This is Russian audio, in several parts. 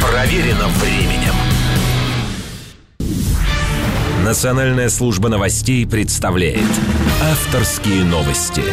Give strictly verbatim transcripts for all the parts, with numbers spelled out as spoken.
Проверено временем. Национальная служба новостей представляет авторские новости.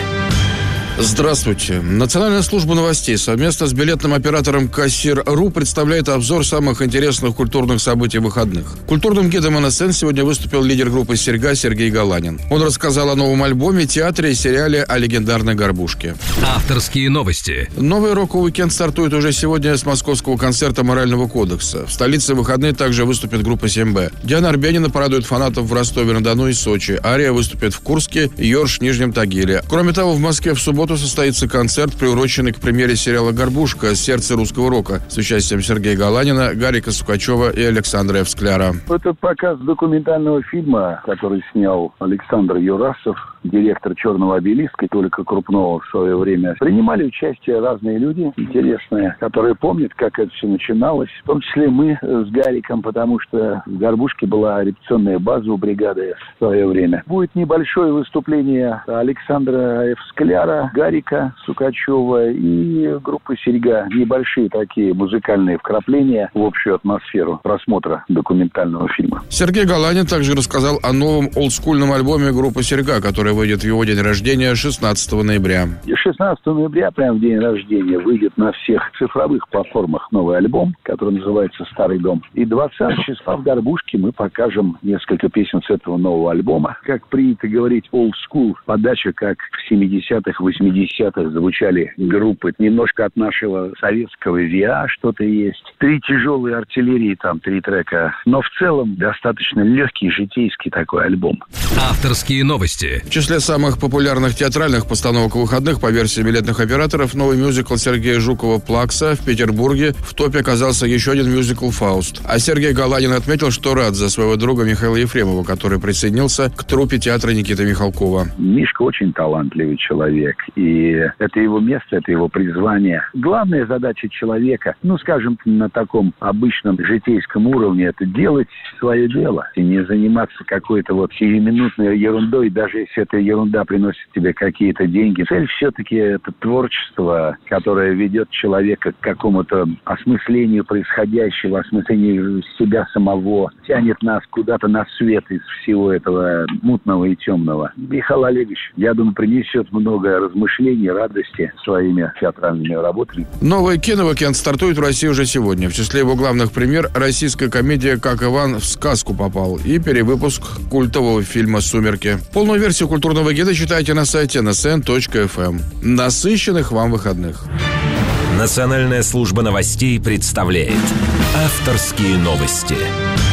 Здравствуйте. Национальная служба новостей совместно с билетным оператором Кассир.ру представляет обзор самых интересных культурных событий выходных. Культурным гидом эн эс эн сегодня выступил лидер группы «Серьга» Сергей Галанин. Он рассказал о новом альбоме, театре и сериале о легендарной «Горбушке». Авторские новости. Новый рок-уикенд стартует уже сегодня с московского концерта «Морального кодекса». В столице в выходные также выступит группа семь бэ. Диана Арбенина порадует фанатов в Ростове-на-Дону и Сочи. Ария выступит в Курске, Йорш в Нижнем Тагиле. Кроме того, в Москве в субботу состоится концерт, приуроченный к премьере сериала «Горбушка. Сердце русского рока» с участием Сергея Галанина, Гарика Сукачева и Александра Евскляра. Это показ документального фильма, который снял Александр Юрасов, директор «Черного обелиска», только крупного в свое время. Принимали участие разные люди интересные, которые помнят, как это все начиналось. В том числе мы с Гариком, потому что в «Горбушке» была репетиционная база у бригады в свое время. Будет небольшое выступление Александра Евскляра, Гарика Сукачева и группы «Серьга». Небольшие такие музыкальные вкрапления в общую атмосферу просмотра документального фильма. Сергей Галанин также рассказал о новом олдскульном альбоме группы «Серьга», который выйдет в его день рождения шестнадцатого ноября. шестнадцатого ноября, прямо в день рождения, выйдет на всех цифровых платформах новый альбом, который называется «Старый дом». И двадцатого числа в «Горбушке» мы покажем несколько песен с этого нового альбома. Как принято говорить, old school, подача, как в семидесятых, восьмидесятых звучали группы. Немножко от нашего советского ви а что-то есть. Три тяжелые артиллерии, там три трека. Но в целом достаточно легкий, житейский такой альбом. Авторские новости. В числе самых популярных театральных постановок выходных по версии билетных операторов новый мюзикл Сергея Жукова «Плакса» в Петербурге. В топе оказался еще один мюзикл «Фауст». А Сергей Галанин отметил, что рад за своего друга Михаила Ефремова, который присоединился к труппе театра Никиты Михалкова. Мишка очень талантливый человек. И это его место, это его призвание. Главная задача человека, ну, скажем, на таком обычном житейском уровне, это делать свое дело. И не заниматься какой-то вот сиюминутной ерундой, даже если эта ерунда приносит тебе какие-то деньги. Цель все-таки это творчество, которое ведет человека к какому-то осмыслению происходящего, осмыслению себя самого, тянет нас куда-то на свет из всего этого мутного и темного. Михаил Олегович, я думаю, принесет много размышлений, радости своими театральными работами. Новый киноуикенд стартует в России уже сегодня. В числе его главных премьер российская комедия «Как Иван в сказку попал» и перевыпуск культового фильма «Сумерки». Полную версию культурного гида читайте на сайте эн эс эн точка эф эм. Насыщенных вам выходных. Национальная служба новостей представляет авторские новости.